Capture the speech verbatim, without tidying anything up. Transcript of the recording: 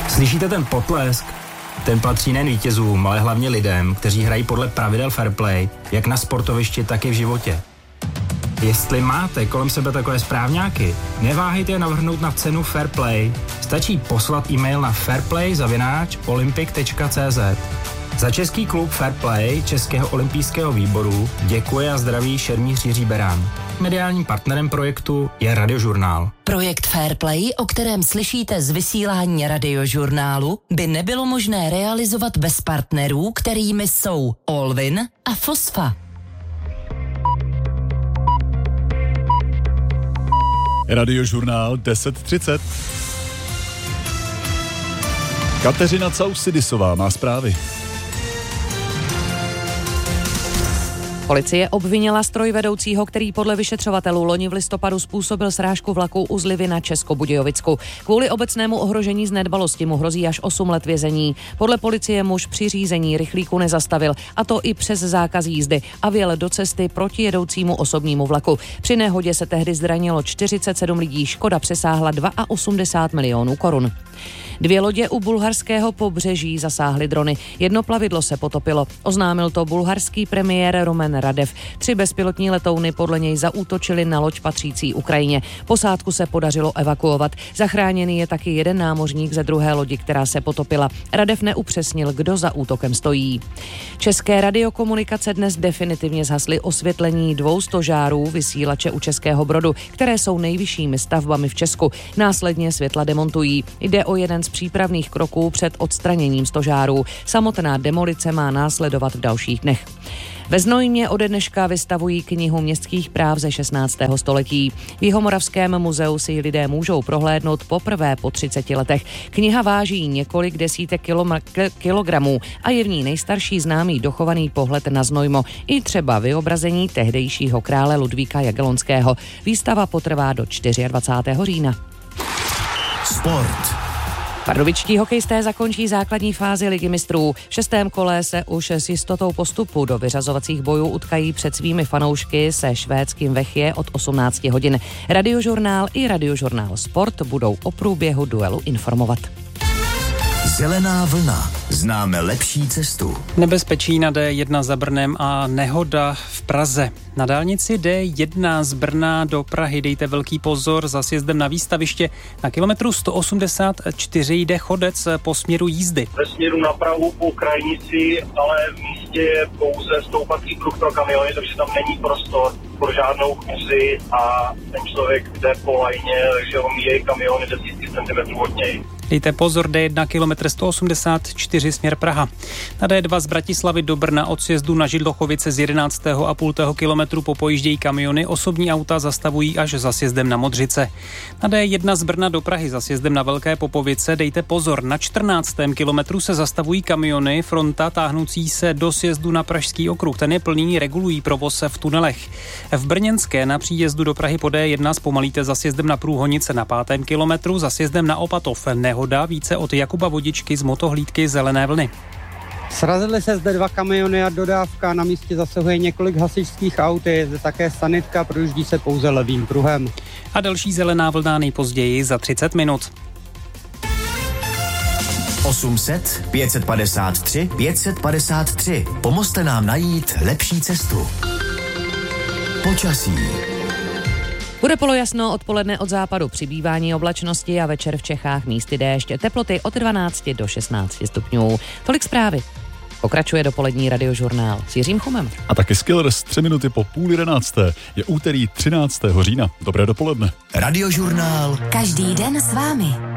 Slyšíte ten potlesk? Ten patří nejen vítězům, ale hlavně lidem, kteří hrají podle pravidel fair play, jak na sportovišti, tak i v životě. Jestli máte kolem sebe takové správňáky, neváhejte je navrhnout na cenu Fair Play. Stačí poslat e-mail na fairplay zavináč olympic tečka cé zet. Za český klub Fair Play Českého olympijského výboru děkuje a zdraví šermíř Jiří Berán. Mediálním partnerem projektu je Radiožurnál. Projekt Fair Play, o kterém slyšíte z vysílání Radiožurnálu, by nebylo možné realizovat bez partnerů, kterými jsou Olvin a Fosfa. Radiožurnál deset třicet. Kateřina Causidisová má zprávy. Policie obvinila strojvedoucího, který podle vyšetřovatelů loni v listopadu způsobil srážku vlaku u Zlivy na Českobudějovicku. Kvůli obecnému ohrožení z nedbalosti mu hrozí až osm let vězení. Podle policie muž při řízení rychlíku nezastavil, a to i přes zákaz jízdy, a vjel do cesty proti jedoucímu osobnímu vlaku. Při nehodě se tehdy zranilo čtyřicet sedm lidí, škoda přesáhla osmdesát dva milionů korun. Dvě lodě u bulharského pobřeží zasáhly drony. Jedno plavidlo se potopilo. Oznámil to bulharský premiér Rumen Radev. Tři bezpilotní letouny podle něj zaútočily na loď patřící Ukrajině. Posádku se podařilo evakuovat. Zachráněný je taky jeden námořník ze druhé lodi, která se potopila. Radev neupřesnil, kdo za útokem stojí. České radiokomunikace dnes definitivně zhasly osvětlení dvou stožárů vysílače u Českého Brodu, které jsou nejvyššími stavbami v Česku. Následně světla demontují. Jde o jeden z přípravných kroků před odstraněním stožárů. Samotná demolice má následovat v dalších dnech. Ve Znojmě ode dneška vystavují knihu městských práv ze šestnáctého století. V Jihomoravském muzeu si lidé můžou prohlédnout poprvé po třiceti letech. Kniha váží několik desítek kilom- kilogramů a je v ní nejstarší známý dochovaný pohled na Znojmo i třeba vyobrazení tehdejšího krále Ludvíka Jagellonského. Výstava potrvá do dvacátého čtvrtého října. Sport. Pardubičtí hokejisté zakončí základní fázi Ligy mistrů. V šestém kole se už s jistotou postupu do vyřazovacích bojů utkají před svými fanoušky se švédským Vechje od osmnácti hodin. Radiožurnál i Radiožurnál Sport budou o průběhu duelu informovat. Zelená vlna. Známe lepší cestu. Nebezpečí na D jedna za Brnem a nehoda v Praze. Na dálnici D jedna z Brna do Prahy dejte velký pozor za sjezdem na výstaviště. Na kilometru sto osmdesát čtyři jde chodec po směru jízdy. Ve směru na Prahu po krajnici, ale v místě je pouze stoupací pruh pro kamiony, takže tam není prostor pro žádnou chůzi a ten člověk jde po lajně, takže omíjejí kamiony desítky centimetrů od něj. Dejte pozor, D jedna kilometr sto osmdesát čtyři směr Praha. Na D dva z Bratislavy do Brna od sjezdu na Židlochovice z jedenáctého a půl kilometru popojíždějí kamiony, osobní auta zastavují až za sjezdem na Modřice. Na D jedna z Brna do Prahy za sjezdem na Velké Popovice dejte pozor, na čtrnáctém kilometru se zastavují kamiony, fronta táhnoucí se do sjezdu na Pražský okruh. Ten je plný, regulují provoz v tunelech. V Brněnské na příjezdu do Prahy po D jedna zpomalíte za sjezdem na Průhonice na pátém kilometru, za sjezdem na Opatov nehoda, více od Jakuba Vodičky z motohlídky Zelené vlny. Srazily se zde dva kamiony a dodávka, na místě zasahuje několik hasičských aut, je zde také sanitka, projíždí se pouze levým pruhem. A další zelená vlna nejpozději za třicet minut. osm set, pět set padesát tři, pět set padesát tři. Pomozte nám najít lepší cestu. Počasí. Bude polojasno, odpoledne od západu přibývání oblačnosti a večer v Čechách místy déšť. Teploty od dvanácti do šestnácti stupňů. Tolik zprávy. Pokračuje dopolední Radiožurnál s Jiřím Chumem. A taky Skillers tři minuty po půl jedenácté. Je úterý třináctého října. Dobré dopoledne. Radiožurnál. Každý den s vámi.